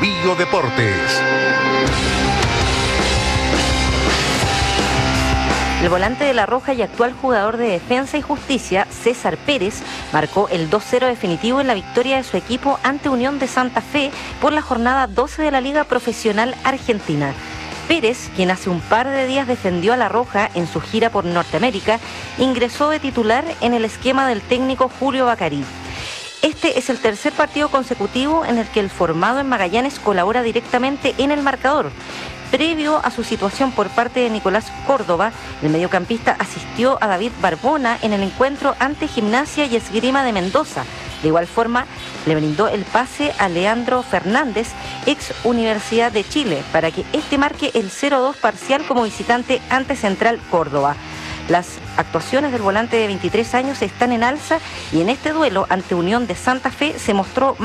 Bio Deportes. El volante de La Roja y actual jugador de Defensa y Justicia, César Pérez, marcó el 2-0 definitivo en la victoria de su equipo ante Unión de Santa Fe por la jornada 12 de la Liga Profesional Argentina. Pérez, quien hace un par de días defendió a La Roja en su gira por Norteamérica, ingresó de titular en el esquema del técnico Julio Baccarí. Este es el tercer partido consecutivo en el que el formado en Magallanes colabora directamente en el marcador. Previo a su situación por parte de Nicolás Córdoba, el mediocampista asistió a David Barbona en el encuentro ante Gimnasia y Esgrima de Mendoza. De igual forma, le brindó el pase a Leandro Fernández, ex Universidad de Chile, para que este marque el 0-2 parcial como visitante ante Central Córdoba. Las actuaciones del volante de 23 años están en alza y en este duelo ante Unión de Santa Fe se mostró